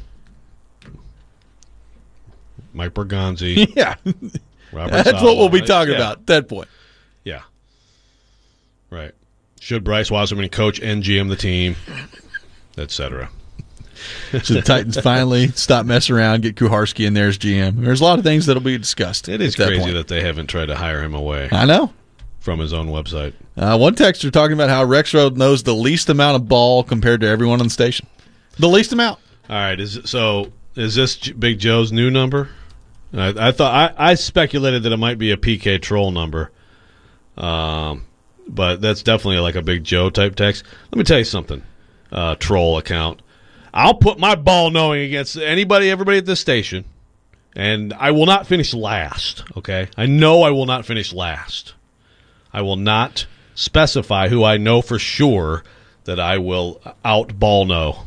Mike Bergonzi. Yeah. Robert That's Saleh. what we'll be talking Yeah. about at that point. Yeah. Right. Should Bryce Wasserman coach and G M the team, et cetera. Should the Titans finally stop messing around, get Kuharski in there as G M? There's a lot of things that'll be discussed. It is at that crazy point. that they haven't tried to hire him away. I know. From his own website. Uh, one texter talking about how Rexroad knows the least amount of ball compared to everyone on the station. The least amount. All right. Is it, so is this J- Big Joe's new number? I, I thought I, I speculated that it might be a P K troll number, um, but that's definitely like a Big Joe type text. Let me tell you something, uh, troll account. I'll put my ball knowing against anybody, everybody at this station, and I will not finish last. Okay, I know I will not finish last. I will not specify who I know for sure that I will out ball know.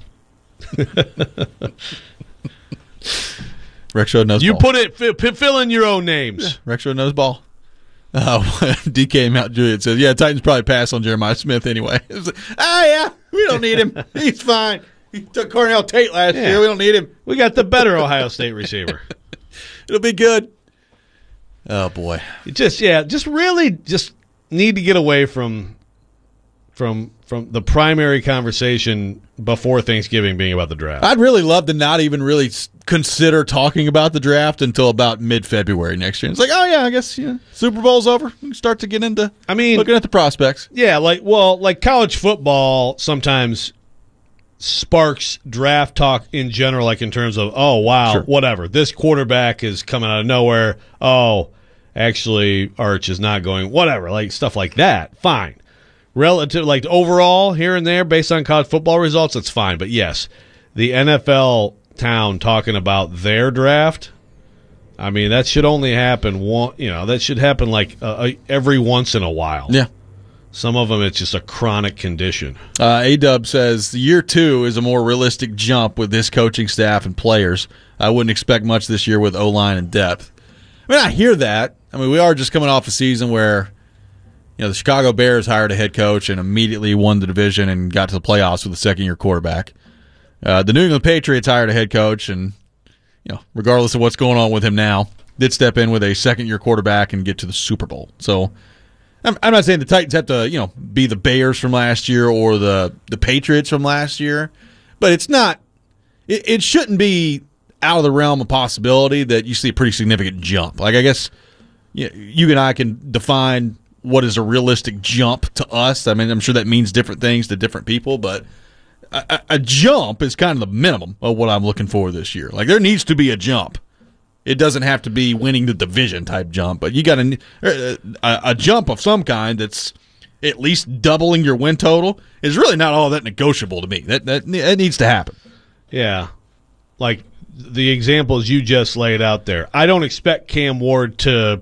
Rexroad knows you ball. put it, f- f- fill in your own names. Yeah, Rexroad knows ball. Uh, D K Mount Juliet says, yeah, Titans probably pass on Jeremiah Smith anyway. Like, oh, yeah, we don't need him. He's fine. He took Cornell Tate last Yeah. year. We don't need him. We got the better Ohio State receiver. It'll be good. Oh, boy. Just, yeah, just really just need to get away from from from the primary conversation before Thanksgiving being about the draft. I'd really love to not even really s- consider talking about the draft until about mid-February next year. It's like, oh, yeah, I guess yeah, Super Bowl's over. We can start to get into I mean, looking at the prospects. Yeah, like, well, like college football sometimes sparks draft talk in general, like in terms of, oh, wow, Sure. whatever. This quarterback is coming out of nowhere. Oh, actually, Arch is not going, whatever, like stuff like that. Fine. Relative, like overall, here and there, based on college football results, that's fine. But yes, the N F L town talking about their draft, I mean, that should only happen one, you know, that should happen like uh, every once in a while. Yeah. Some of them, it's just a chronic condition. Uh, A-Dub says year two is a more realistic jump with this coaching staff and players. I wouldn't expect much this year with O-line and depth. I mean, I hear that. I mean, we are just coming off a season where, you know, the Chicago Bears hired a head coach and immediately won the division and got to the playoffs with a second-year quarterback. Uh, the New England Patriots hired a head coach and, you know, regardless of what's going on with him now, did step in with a second-year quarterback and get to the Super Bowl. So I'm, I'm not saying the Titans have to, you know, be the Bears from last year or the, the Patriots from last year, but it's not it, – it shouldn't be out of the realm of possibility that you see a pretty significant jump. Like, I guess you, you and I can define – what is a realistic jump to us. I mean, I'm sure that means different things to different people, but a, a jump is kind of the minimum of what I'm looking for this year. Like, there needs to be a jump. It doesn't have to be winning the division type jump, but you got a, a, a jump of some kind that's at least doubling your win total is really not all that negotiable to me. That that, that needs to happen. Yeah. Like the examples you just laid out there. I don't expect Cam Ward to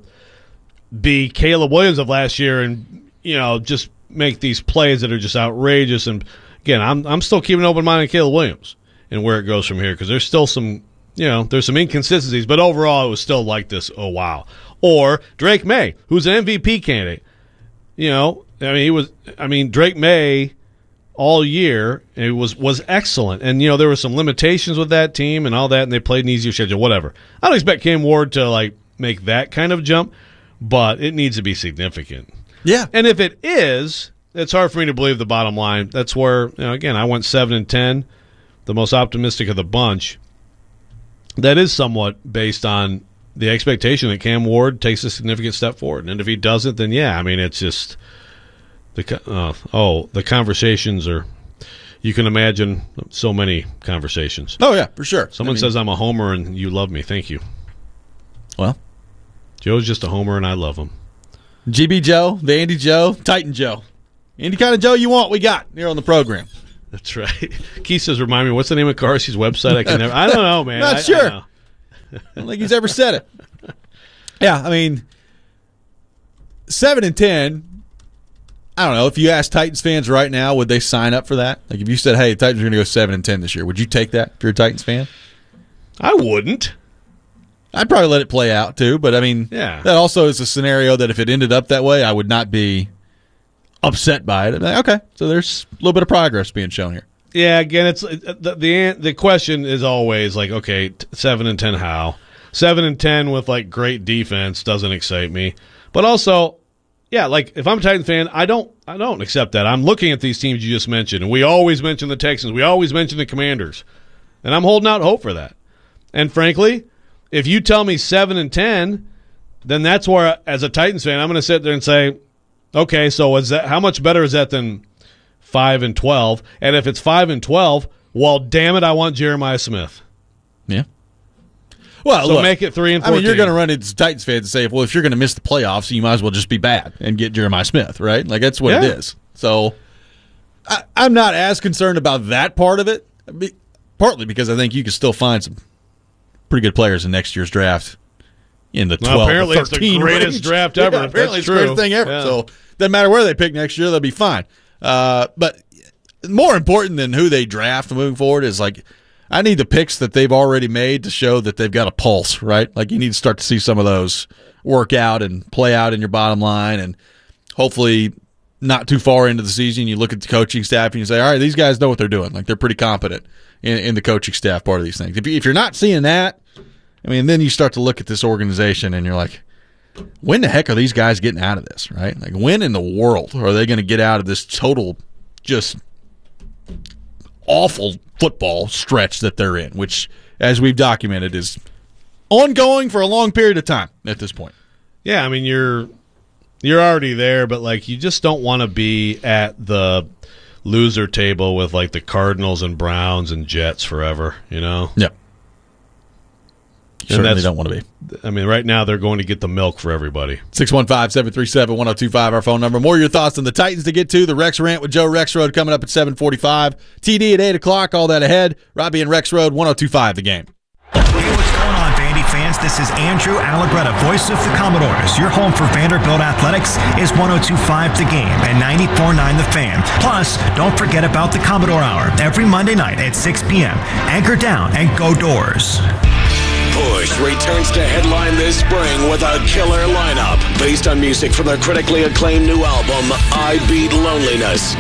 be Caleb Williams of last year and, you know, just make these plays that are just outrageous. And, again, I'm I'm still keeping an open mind on Caleb Williams and where it goes from here because there's still some, you know, there's some inconsistencies. But overall, it was still like this, oh, wow. Or Drake May, who's an M V P candidate. You know, I mean, he was. I mean, Drake May all year it was was excellent, and you know there were some limitations with that team and all that, and they played an easier schedule. Whatever. I don't expect Cam Ward to like make that kind of jump, but it needs to be significant. Yeah, and if it is, it's hard for me to believe the bottom line. That's where you know, again I went seven and ten, the most optimistic of the bunch. That is somewhat based on the expectation that Cam Ward takes a significant step forward, and if he doesn't, then yeah, I mean it's just. The uh, oh, the conversations are. You can imagine so many conversations. Oh yeah, for sure. Someone I mean, says I'm a homer and you love me. Thank you. Well, Joe's just a homer and I love him. G B Joe, the Andy Joe, Titan Joe, any kind of Joe you want, we got here on the program. That's right. Keith says, "Remind me, what's the name of Carsey's website?" I can never. I don't know, man. Not I, sure. I, I don't think he's ever said it. Yeah, I mean, seven and ten. I don't know. If you ask Titans fans right now, would they sign up for that? Like, if you said, "Hey, the Titans are going to go seven and ten this year," would you take that if you're a Titans fan? I wouldn't. I'd probably let it play out too. But I mean, yeah. That also is a scenario that if it ended up that way, I would not be upset by it. I'd be like, okay, so there's a little bit of progress being shown here. Yeah. Again, it's the the the question is always like, okay, t- seven and ten, how? Seven and ten with like great defense doesn't excite me, but also. Yeah, like if I'm a Titans fan, I don't I don't accept that. I'm looking at these teams you just mentioned, and we always mention the Texans. We always mention the Commanders. And I'm holding out hope for that. And frankly, if you tell me seven and ten, then that's where, as a Titans fan, I'm going to sit there and say, okay, so is that how much better is that than five and twelve? And if it's five and twelve, well, damn it, I want Jeremiah Smith. Yeah. Well, so look, make it three and fourteen. I mean, you're going to run into Titans fans and say, well, if you're going to miss the playoffs, you might as well just be bad and get Jeremiah Smith, right? Like, that's what yeah. it is. So I, I'm not as concerned about that part of it, partly because I think you can still find some pretty good players in next year's draft in the twelve well, apparently to thirteen it's the greatest range. draft ever. Yeah, apparently That's it's the greatest thing ever. Yeah. So doesn't matter where they pick next year, they'll be fine. Uh, but more important than who they draft moving forward is, like, I need the picks that they've already made to show that they've got a pulse, right? Like, you need to start to see some of those work out and play out in your bottom line, and hopefully not too far into the season, you look at the coaching staff and you say, all right, these guys know what they're doing. Like, they're pretty competent in, in the coaching staff part of these things. If, you, if you're not seeing that, I mean, then you start to look at this organization and you're like, when the heck are these guys getting out of this, right? Like, when in the world are they going to get out of this total just awful football stretch that they're in, which, as we've documented, is ongoing for a long period of time at this point. Yeah, I mean, you're you're already there, but, like, you just don't want to be at the loser table with, like, the Cardinals and Browns and Jets forever, you know? Yeah. You certainly don't want to be. I mean, right now they're going to get the milk for everybody. six one five, seven three seven, one oh two five, our phone number. More of your thoughts on the Titans to get to. The Rex Rant with Joe Rexroad coming up at seven forty-five. T D at eight o'clock, all that ahead. Robbie and Rexroad, one oh two five, the game. Hey, what's going on, Vandy fans? This is Andrew Allegretta, voice of the Commodores. Your home for Vanderbilt Athletics is one oh two five The Game and ninety-four point nine The Fan. Plus, don't forget about the Commodore Hour every Monday night at six p.m. Anchor down and go Doors. Push returns to headline this spring with a killer lineup based on music from their critically acclaimed new album, I Beat Loneliness.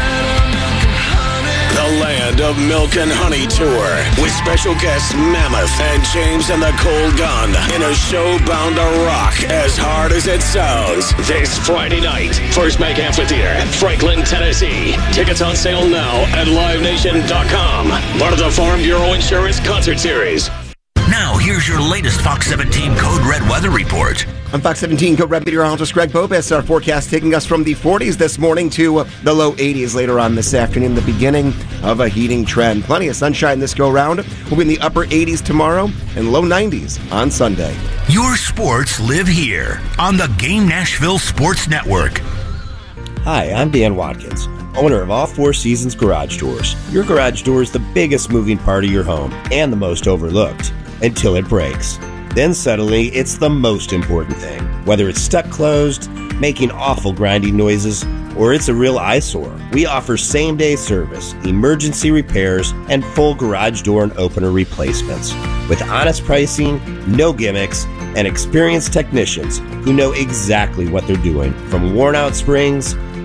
The Land of Milk and Honey Tour with special guests Mammoth and James and the Cold Gun in a show bound to rock as hard as it sounds. This Friday night, First Bank Amphitheater, Franklin, Tennessee. Tickets on sale now at live nation dot com. Part of the Farm Bureau Insurance Concert Series. Now, here's your latest Fox seventeen Code Red weather report. I'm Fox seventeen Code Red meteorologist Greg Bobas. Our forecast taking us from the forties this morning to the low eighties later on this afternoon, the beginning of a heating trend. Plenty of sunshine this go-round. We'll be in the upper eighties tomorrow and low nineties on Sunday. Your sports live here on the Game Nashville Sports Network. Hi, I'm Dan Watkins, owner of All Four Seasons Garage Doors. Your garage door is the biggest moving part of your home and the most overlooked. Until it breaks. Then suddenly, it's the most important thing. Whether it's stuck closed, making awful grinding noises, or it's a real eyesore, we offer same-day service, emergency repairs, and full garage door and opener replacements. With honest pricing, no gimmicks, and experienced technicians who know exactly what they're doing. From worn-out springs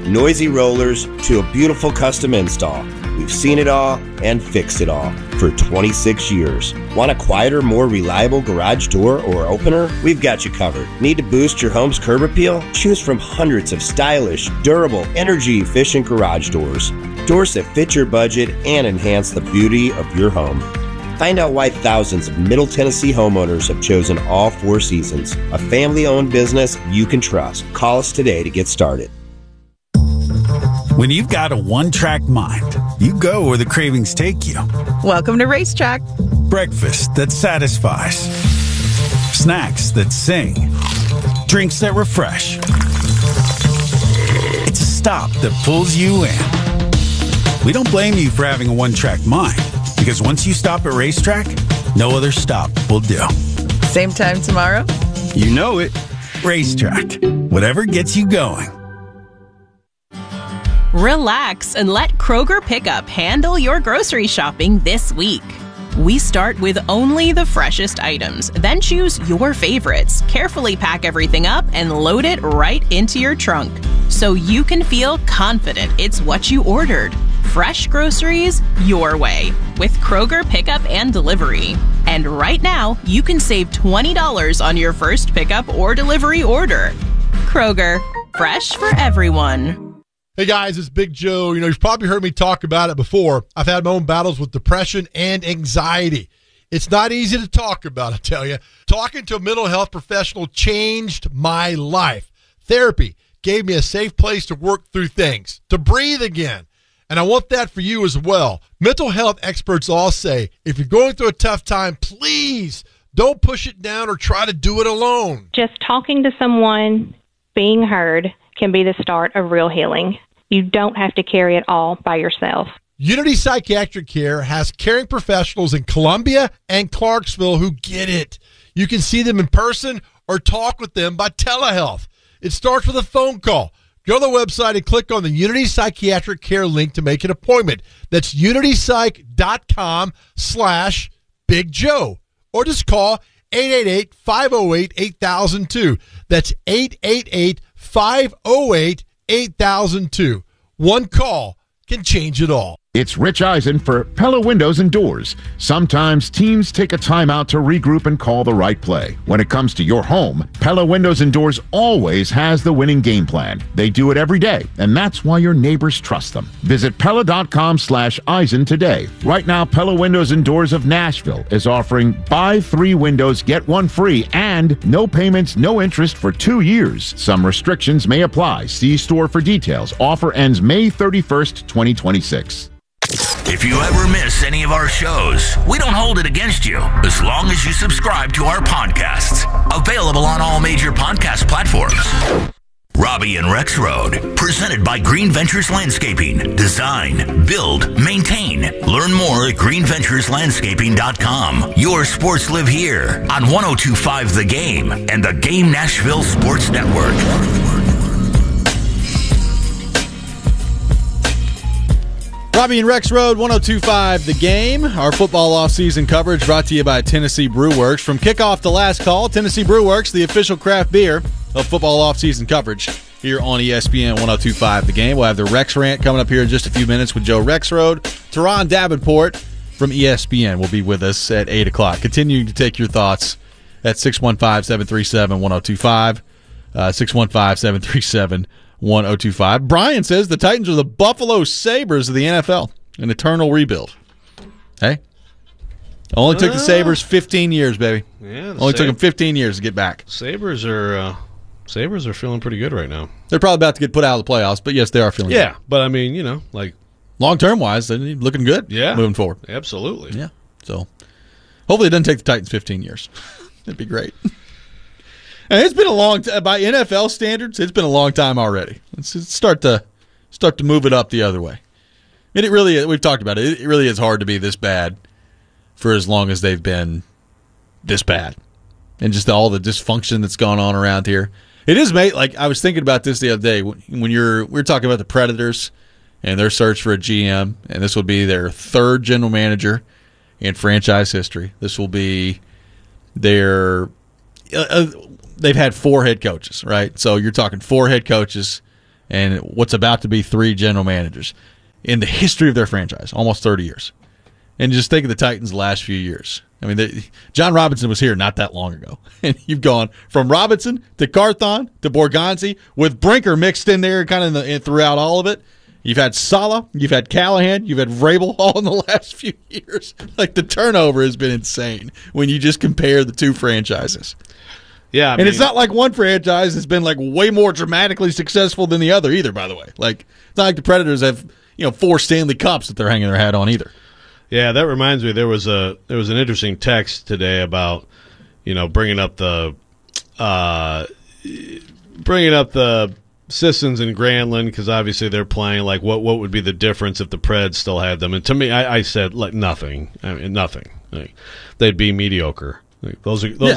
noisy rollers to a beautiful custom install. We've seen it all and fixed it all for twenty-six years. Want a quieter, more reliable garage door or opener? We've got you covered. Need to boost your home's curb appeal? Choose from hundreds of stylish, durable, energy-efficient garage doors. Doors that fit your budget and enhance the beauty of your home. Find out why thousands of Middle Tennessee homeowners have chosen All Four Seasons, a family-owned business you can trust. Call us today to get started. When you've got a one-track mind, you go where the cravings take you. Welcome to Racetrack. Breakfast that satisfies. Snacks that sing. Drinks that refresh. It's a stop that pulls you in. We don't blame you for having a one-track mind, because once you stop at Racetrack, no other stop will do. Same time tomorrow? You know it. Racetrack. Whatever gets you going. Relax and let Kroger Pickup handle your grocery shopping this week. We start with only the freshest items, then choose your favorites, carefully pack everything up, and load it right into your trunk, so you can feel confident it's what you ordered. Fresh groceries your way with Kroger Pickup and Delivery. And right now, you can save twenty dollars on your first pickup or delivery order. Kroger, fresh for everyone. Hey guys, it's Big Joe. You know, you've probably heard me talk about it before. I've had my own battles with depression and anxiety. It's not easy to talk about, I tell you. Talking to a mental health professional changed my life. Therapy gave me a safe place to work through things, to breathe again. And I want that for you as well. Mental health experts all say, if you're going through a tough time, please don't push it down or try to do it alone. Just talking to someone, being heard, can be the start of real healing. You don't have to carry it all by yourself. Unity Psychiatric Care has caring professionals in Columbia and Clarksville who get it. You can see them in person or talk with them by telehealth. It starts with a phone call. Go to the website and click on the Unity Psychiatric Care link to make an appointment. That's unitypsych.com slash Big Joe. Or just call eight eight eight, five oh eight, eight thousand two. That's eight eight eight, five oh eight, eight thousand two. One call can change it all. It's Rich Eisen for Pella Windows and Doors. Sometimes teams take a timeout to regroup and call the right play. When it comes to your home, Pella Windows and Doors always has the winning game plan. They do it every day, and that's why your neighbors trust them. Visit Pella.com slash Eisen today. Right now, Pella Windows and Doors of Nashville is offering buy three windows, get one free, and no payments, no interest for two years. Some restrictions may apply. See store for details. Offer ends May thirty-first, twenty twenty-six. If you ever miss any of our shows, we don't hold it against you as long as you subscribe to our podcasts. Available on all major podcast platforms. Robbie and Rex Road, presented by Green Ventures Landscaping. Design, build, maintain. Learn more at green ventures landscaping dot com. Your sports live here on one oh two point five The Game and the Game Nashville Sports Network. Robbie and Rex Road, one oh two point five The Game. Our football offseason coverage brought to you by Tennessee Brew Works. From kickoff to last call, Tennessee Brew Works, the official craft beer of football offseason coverage here on E S P N one oh two point five The Game. We'll have the Rex Rant coming up here in just a few minutes with Joe Rexrode. Teron Davenport from E S P N will be with us at eight o'clock. Continuing to take your thoughts at six one five, seven three seven, one oh two five. Uh, six one five, seven three seven, one oh two five. Brian says the Titans are the Buffalo Sabres of the N F L. An eternal rebuild. Hey. Only took the Sabres fifteen years, baby. Yeah, the Only Sab- took them fifteen years to get back. Sabres are uh, Sabres are feeling pretty good right now. They're probably about to get put out of the playoffs, but yes, they are feeling Yeah, good. but I mean, you know, like long-term wise, they're looking good. Yeah. Moving forward. Absolutely. Yeah. So hopefully it doesn't take the Titans fifteen years. That'd be great. And it's been a long time by N F L standards. It's been a long time already. Let's just start to start to move it up the other way. And it really, we've talked about it. It really is hard to be this bad for as long as they've been this bad, and just all the dysfunction that's gone on around here. It is, mate. Like I was thinking about this the other day when you're we were talking about the Predators and their search for a G M, and this would be their third general manager in franchise history. This will be their. Uh, they've had four head coaches, right? So you're talking four head coaches and what's about to be three general managers in the history of their franchise, almost thirty years. And just think of the Titans the last few years. I mean, they, John Robinson was here not that long ago. And you've gone from Robinson to Carthon to Borgonzi with Brinker mixed in there kind of in the, in, throughout all of it. You've had Saleh, you've had Callahan, you've had Vrabel all in the last few years. Like, the turnover has been insane when you just compare the two franchises. Yeah, I and mean, it's not like one franchise has been like way more dramatically successful than the other either, by the way. Like, it's not like the Predators have, you know, four Stanley Cups that they're hanging their hat on either. Yeah, that reminds me. There was a there was an interesting text today about, you know, bringing up the, uh, bringing up the Sissons and Granlund, because obviously they're playing. Like, what what would be the difference if the Preds still had them? And to me, I, I said like nothing. I mean, nothing. Like, they'd be mediocre. Like, those are those. Yeah.